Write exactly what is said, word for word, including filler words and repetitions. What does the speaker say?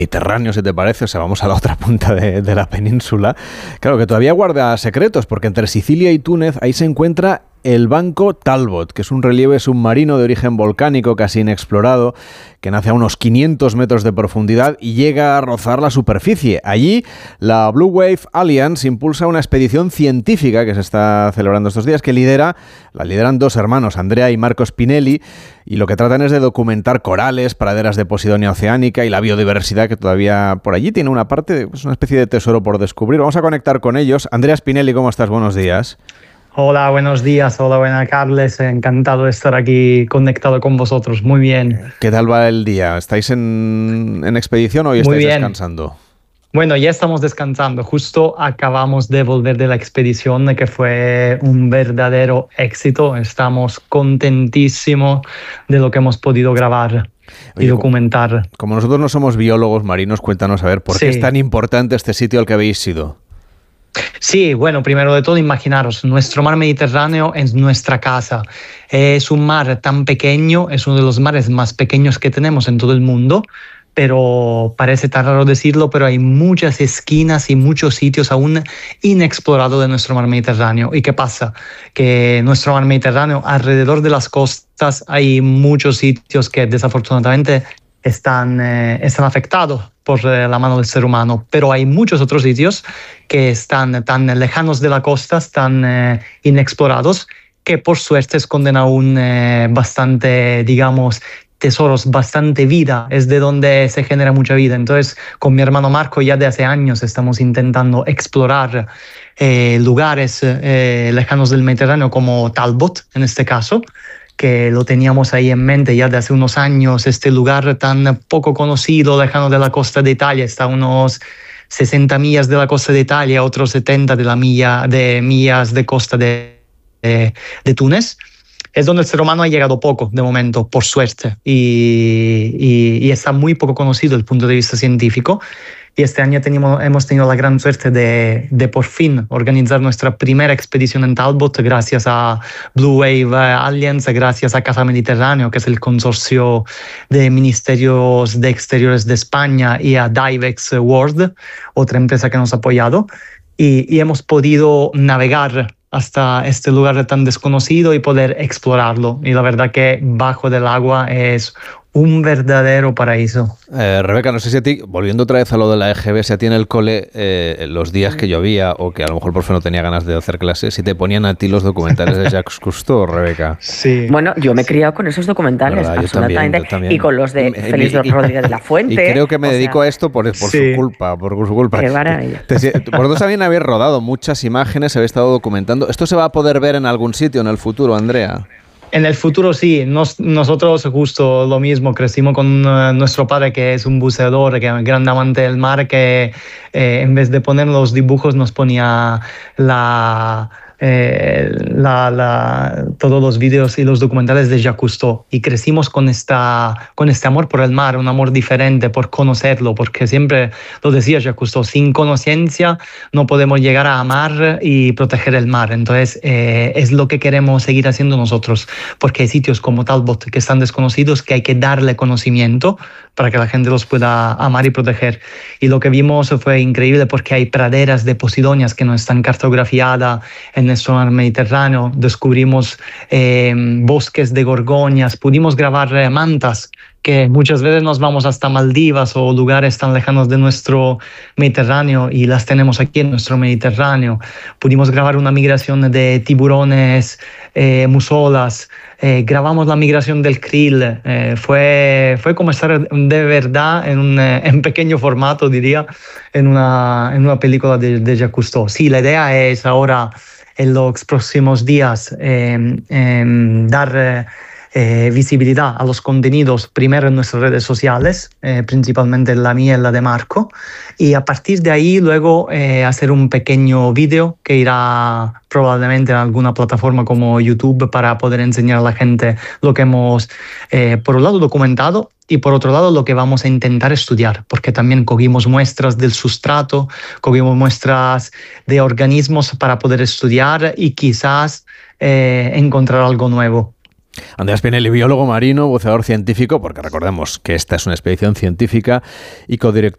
Mediterráneo, si te parece, o sea, vamos a la otra punta de, de la península. Claro, que todavía guarda secretos, porque entre Sicilia y Túnez ahí se encuentra el Banco Talbot, que es un relieve submarino de origen volcánico casi inexplorado, que nace a unos quinientos metros de profundidad y llega a rozar la superficie. Allí, la Blue Wave Alliance impulsa una expedición científica que se está celebrando estos días, que lidera, la lideran dos hermanos, Andrea y Marco Spinelli, y lo que tratan es de documentar corales, praderas de Posidonia oceánica y la biodiversidad que todavía por allí tiene una parte, es una especie de tesoro por descubrir. Vamos a conectar con ellos. Andrea Spinelli, ¿cómo estás? Buenos días. Hola, buenos días. Hola, buenas, Carles. Encantado de estar aquí conectado con vosotros. Muy bien. ¿Qué tal va el día? ¿Estáis en, en expedición o hoy estáis descansando? Bueno, ya estamos descansando. Justo acabamos de volver de la expedición, que fue un verdadero éxito. Estamos contentísimos de lo que hemos podido grabar y Oye, documentar. Como, como nosotros no somos biólogos marinos, cuéntanos a ver, ¿por sí. qué es tan importante este sitio al que habéis ido? Sí, bueno, primero de todo, imaginaros, nuestro mar Mediterráneo es nuestra casa. Es un mar tan pequeño, es uno de los mares más pequeños que tenemos en todo el mundo, pero parece tan raro decirlo, pero hay muchas esquinas y muchos sitios aún inexplorados de nuestro mar Mediterráneo. ¿Y qué pasa? Que nuestro mar Mediterráneo, alrededor de las costas, hay muchos sitios que desafortunadamente están, eh, están afectados por eh, la mano del ser humano, pero hay muchos otros sitios que están tan lejanos de la costa, tan eh, inexplorados, que por suerte esconden aún eh, bastante, digamos, tesoros, bastante vida, es de donde se genera mucha vida. Entonces, con mi hermano Marco ya de hace años estamos intentando explorar eh, lugares eh, lejanos del Mediterráneo, como Talbot, en este caso, que lo teníamos ahí en mente ya de hace unos años. Este lugar tan poco conocido, lejano de la costa de Italia, está a unos sesenta millas de la costa de Italia, otros setenta de, la milla, de millas de costa de, de, de Túnez. Es donde el ser humano ha llegado poco, de momento, por suerte, y, y, y está muy poco conocido desde el punto de vista científico. Y este año tenemos, hemos tenido la gran suerte de, de por fin organizar nuestra primera expedición en Talbot, gracias a Blue Wave Alliance, gracias a Casa Mediterráneo, que es el consorcio de ministerios de exteriores de España, y a Divex World, otra empresa que nos ha apoyado. Y, y hemos podido navegar hasta este lugar tan desconocido y poder explorarlo. Y la verdad que bajo del agua es un verdadero paraíso. Eh, Rebeca, no sé si a ti, volviendo otra vez a lo de la E G B, si a ti en el cole, eh, los días que llovía o que a lo mejor el profe no tenía ganas de hacer clases, si te ponían a ti los documentales de Jacques Cousteau, Rebeca. Sí. Bueno, yo me he criado con esos documentales, ¿verdad? absolutamente. Yo también, yo también. Y con los de Félix y, Rodríguez de la Fuente. Y creo que me dedico sea, a esto por, por sí. su culpa, por su culpa. Qué maravilla. Vosotros también habéis rodado muchas imágenes, habéis estado documentando. ¿Esto se va a poder ver en algún sitio en el futuro, Andrea? En el futuro sí, Nos, nosotros justo lo mismo, crecimos con uh, nuestro padre, que es un buceador, que es un gran amante del mar, que eh, en vez de poner los dibujos nos ponía la... Eh, la, la, todos los vídeos y los documentales de Jacques Cousteau, y crecimos con, esta, con este amor por el mar, un amor diferente, por conocerlo, porque siempre lo decía Jacques Cousteau, sin conciencia no podemos llegar a amar y proteger el mar. Entonces eh, es lo que queremos seguir haciendo nosotros, porque hay sitios como Talbot que están desconocidos, que hay que darle conocimiento para que la gente los pueda amar y proteger. Y lo que vimos fue increíble, porque hay praderas de Posidonias que no están cartografiadas en nuestro mar Mediterráneo. Descubrimos eh, bosques de gorgonias, pudimos grabar eh, mantas, que muchas veces nos vamos hasta Maldivas o lugares tan lejanos de nuestro Mediterráneo y las tenemos aquí en nuestro Mediterráneo. Pudimos grabar una migración de tiburones, eh, musolas, eh, grabamos la migración del krill. Eh, fue, fue como estar de verdad en un en pequeño formato, diría, en una, en una película de, de Jacques Cousteau. Sí, la idea es ahora, en los próximos días, eh, eh, dar eh, eh, visibilidad a los contenidos, primero en nuestras redes sociales, eh, principalmente la mía y la de Marco, y a partir de ahí luego eh, hacer un pequeño vídeo que irá probablemente en alguna plataforma como YouTube, para poder enseñar a la gente lo que hemos, eh, por un lado, documentado, y por otro lado lo que vamos a intentar estudiar, porque también cogimos muestras del sustrato, cogimos muestras de organismos para poder estudiar y quizás eh, encontrar algo nuevo. Andrea Spinelli, biólogo marino, buceador científico, porque recordemos que esta es una expedición científica, y codirector